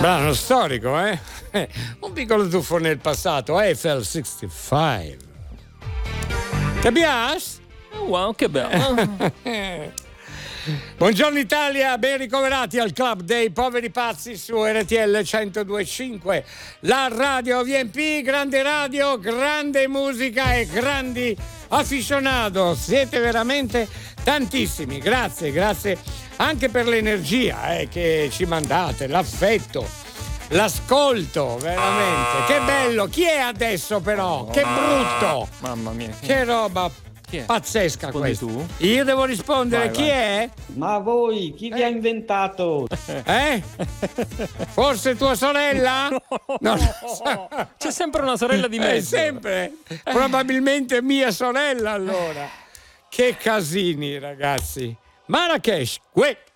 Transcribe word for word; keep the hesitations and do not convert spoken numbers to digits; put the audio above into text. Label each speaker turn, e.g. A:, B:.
A: brano storico, eh? Un piccolo tuffo nel passato, Eiffel sessantacinque. Che piace?
B: Wow, che bello.
A: Buongiorno Italia, ben ricoverati al club dei poveri pazzi su R T L centodue e cinque, la radio V M P, grande radio, grande musica e grandi aficionados. Siete veramente tantissimi, grazie, grazie anche per l'energia eh, che ci mandate, l'affetto, l'ascolto, veramente. Che bello, chi è adesso però? Che brutto!
B: Mamma mia.
A: Che roba pazzesca
B: Rispondi
A: questa.
B: tu?
A: Io devo rispondere,
B: Vai,
A: chi
B: vai.
A: è?
C: Ma voi, chi vi ha inventato?
A: Eh? Forse tua sorella? Non lo so.
B: C'è sempre una sorella di
A: È
B: mezzo.
A: sempre, probabilmente mia sorella allora. Che casini, ragazzi. Marrakesh, que.